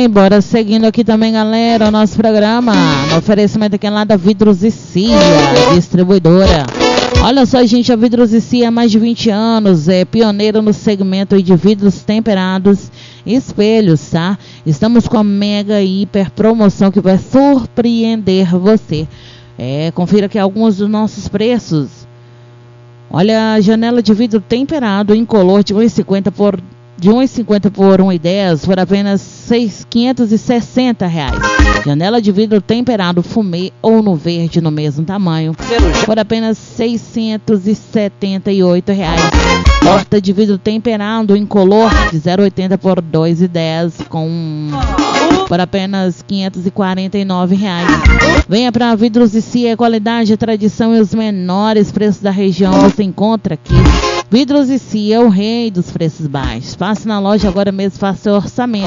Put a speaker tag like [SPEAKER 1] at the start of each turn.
[SPEAKER 1] bem, bora seguindo aqui também, galera, o nosso programa. No oferecimento aqui lá da Vidros e Cia, distribuidora. Olha só, gente, a Vidros e Cia há mais de 20 anos, é pioneiro no segmento de vidros temperados e espelhos, tá? Estamos com a mega e hiper promoção que vai surpreender você. Confira aqui alguns dos nossos preços. Olha, a janela de vidro temperado incolor de 1,50 por 1,10 por apenas R$ 560. Janela de vidro temperado fumê ou no verde no mesmo tamanho por apenas R$ 678. Porta de vidro temperado incolor de 0,80 por 2,10 por apenas R$ 549. Venha para Vidros e Cia, qualidade, tradição e os menores preços da região você encontra aqui. Vidros e Cia, o rei dos preços baixos. Passe na loja agora mesmo, faça seu orçamento.